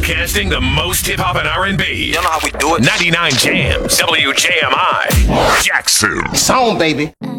Broadcasting the most hip hop and R&B. You know how we do it. 99 Jams, WJMI, Jackson. Song, baby.